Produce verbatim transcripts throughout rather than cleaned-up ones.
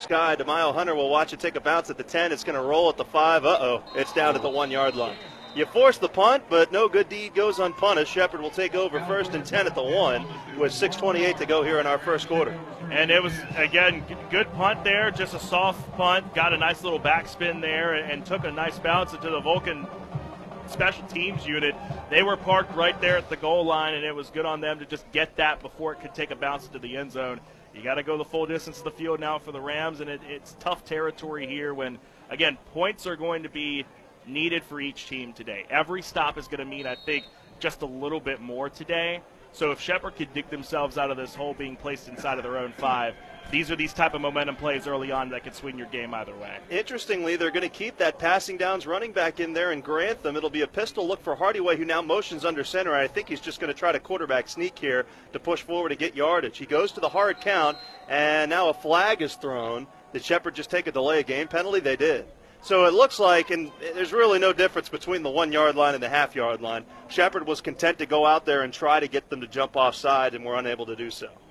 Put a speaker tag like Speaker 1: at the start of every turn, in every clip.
Speaker 1: sky. DeMaio Hunter will watch it take a bounce at the ten. It's going to roll at the five. Uh-oh, it's down at the one-yard line. You force the punt, but no good deed goes unpunished. Shepherd will take over first and ten at the one with six twenty-eight to go here in our first quarter.
Speaker 2: And it was, again, good punt there, just a soft punt. Got a nice little backspin there and took a nice bounce into the Vulcan special teams unit. They were parked right there at the goal line, and it was good on them to just get that before it could take a bounce into the end zone. You got to go the full distance of the field now for the Rams, and it, it's tough territory here when, again, points are going to be needed for each team today. Every stop is going to mean, I think, just a little bit more today. So if Shepherd could dig themselves out of this hole being placed inside of their own five, these are these type of momentum plays early on that could swing your game either way.
Speaker 1: Interestingly, they're going to keep that passing downs running back in there in Grantham. It'll be a pistol look for Hardyway, who now motions under center. I think he's just going to try to quarterback sneak here to push forward to get yardage. He goes to the hard count, and now a flag is thrown. Did Shepherd just take a delay of game penalty? They did. So it looks like, and there's really no difference between the one-yard line and the half-yard line. Shepherd was content to go out there and try to get them to jump offside, and were unable to do so.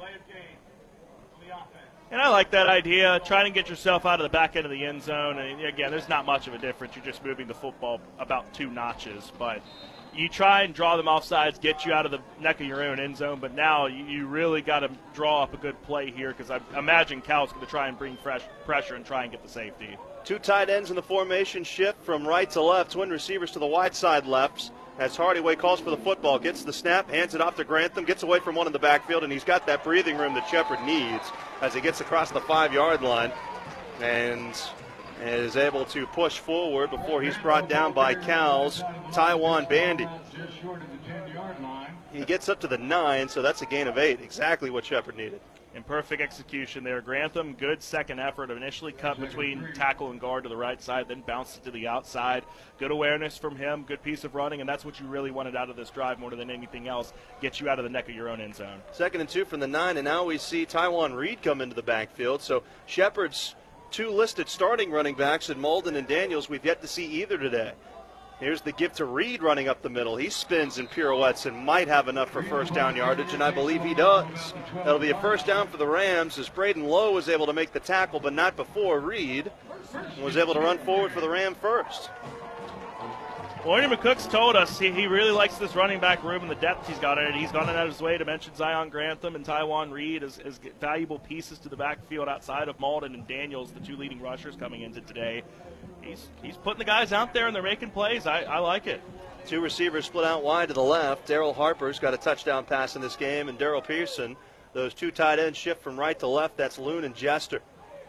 Speaker 2: And I like that idea, trying to get yourself out of the back end of the end zone. And again, there's not much of a difference. You're just moving the football about two notches. But you try and draw them offsides, get you out of the neck of your own end zone. But now you really got to draw up a good play here, because I imagine Cal's going to try and bring fresh pressure and try and get the safety.
Speaker 1: Two tight ends in the formation shift from right to left, twin receivers to the wide side lefts. As Hardyway calls for the football, gets the snap, hands it off to Grantham, gets away from one in the backfield, and he's got that breathing room that Shepherd needs as he gets across the five-yard line and is able to push forward before he's brought down by Cal's Taiwan Bandy. He gets up to the nine, so that's a gain of eight, exactly what Shepherd needed.
Speaker 2: In perfect execution there. Grantham, good second effort. Initially cut between tackle and guard to the right side, then bounced it to the outside. Good awareness from him, good piece of running, and that's what you really wanted out of this drive more than anything else, get you out of the neck of your own end zone.
Speaker 1: Second and two from the nine, and now we see Taiwan Reed come into the backfield. So Shepherd's two listed starting running backs in Malden and Daniels, we've yet to see either today. Here's the give to Reed running up the middle. He spins and pirouettes and might have enough for first down yardage, and I believe he does. That'll be a first down for the Rams as Braden Lowe was able to make the tackle, but not before Reed was able to run forward for the Ram first.
Speaker 2: Well, Ernie McCook's told us he, he really likes this running back room and the depth he's got in it. He's gone out of his way to mention Zion Grantham and Taiwan Reed as, as valuable pieces to the backfield outside of Malden and Daniels, the two leading rushers coming into today. He's he's putting the guys out there and they're making plays. I, I like it.
Speaker 1: Two receivers split out wide to the left. Daryl Harper's got a touchdown pass in this game, and Daryl Pearson. Those two tight ends shift from right to left. That's Loon and Jester.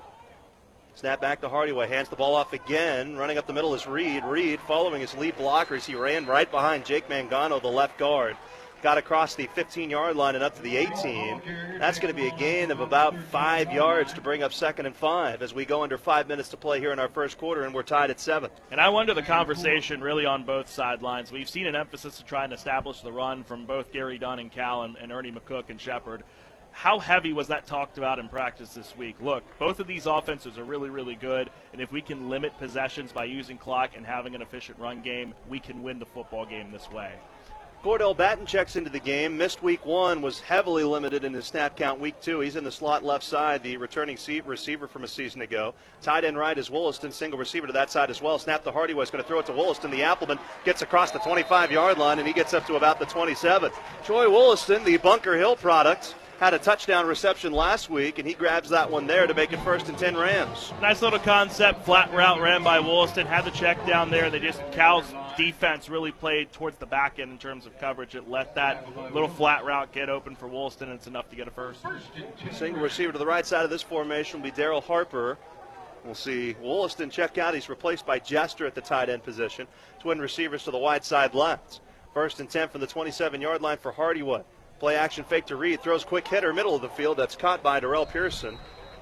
Speaker 1: Snap back to Hardyway. Hands the ball off again. Running up the middle is Reed. Reed following his lead blockers. He ran right behind Jake Mangano, the left guard. Got across the fifteen-yard line and up to the eighteen. That's going to be a gain of about five yards to bring up second and five as we go under five minutes to play here in our first quarter, and we're tied at seven.
Speaker 2: And I wonder the conversation really on both sidelines. We've seen an emphasis to try and establish the run from both Gary Dunn and Cal and, and Ernie McCook and Shepherd. How heavy was that talked about in practice this week? Look, both of these offenses are really, really good, and if we can limit possessions by using clock and having an efficient run game, we can win the football game this way.
Speaker 1: Cordell Batten checks into the game. Missed week one, was heavily limited in his snap count week two. He's in the slot left side, the returning receiver from a season ago. Tight end right is Wollaston, single receiver to that side as well. Snap to Hardyway, is going to throw it to Wollaston. The Appleman gets across the twenty-five-yard line, and he gets up to about the twenty-seven. Troy Wollaston, the Bunker Hill product, had a touchdown reception last week, and he grabs that one there to make it first and ten Rams.
Speaker 2: Nice little concept, flat route ran by Wollaston, had the check down there. They just, Cal's defense really played towards the back end in terms of coverage. It let that little flat route get open for Wollaston, and it's enough to get a first.
Speaker 1: Single receiver to the right side of this formation will be Daryl Harper. We'll see Wollaston check out. He's replaced by Jester at the tight end position. Twin receivers to the wide side left. First and ten from the twenty-seven-yard line for Hardyway. Play action fake to Reed. Throws quick hitter, middle of the field. That's caught by Darrell Pearson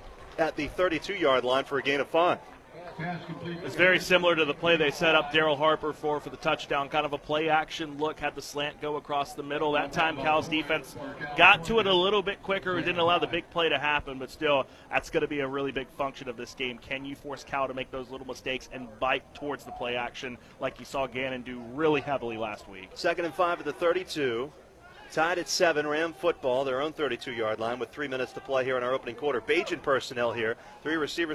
Speaker 1: at the thirty-two-yard line for a gain of five.
Speaker 2: It's very similar to the play they set up Daryl Harper for for the touchdown. Kind of a play action look, had the slant go across the middle. That time Cal's defense got to it a little bit quicker. It didn't allow the big play to happen, but still, that's going to be a really big function of this game. Can you force Cal to make those little mistakes and bite towards the play action like you saw Gannon do really heavily last week?
Speaker 1: Second and five at the thirty-two. Tied at seven, Ram football, their own thirty-two-yard line with three minutes to play here in our opening quarter. Bajan personnel here, three receivers